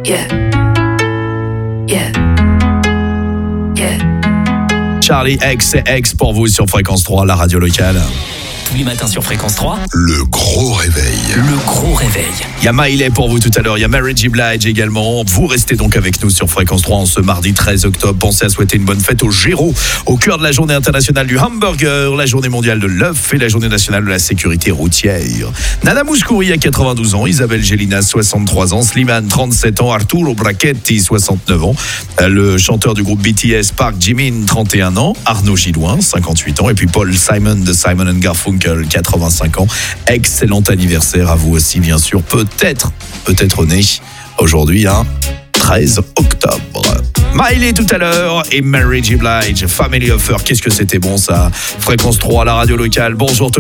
Yeah. Yeah. Yeah. Charlie X et X pour vous sur Fréquence 3, la radio locale. Tous les matins sur Fréquence 3. Le gros réveil. Le gros réveil. Il y a Miley pour vous tout à l'heure, il y a Mary J. Blige également. Vous restez donc avec nous sur Fréquence 3 en ce mardi 13 octobre. Pensez à souhaiter une bonne fête au Géraud, au cœur de la journée internationale du hamburger, la journée mondiale de l'œuf et la journée nationale de la sécurité routière. Nana Mouskouri a 92 ans, Isabelle Gélinas 63 ans, Slimane 37 ans, Arturo Brachetti 69 ans, le chanteur du groupe BTS Park Jimin 31 ans, Arnaud Gilouin 58 ans et puis Paul Simon de Simon & Garfunkel 85 ans. Excellent anniversaire à vous aussi bien sûr, peut-être né aujourd'hui, 13 octobre. Miley tout à l'heure et Mary J. Blige, Family Affair. Qu'est-ce que c'était bon ça. Fréquence 3, la radio locale. Bonjour tout le monde.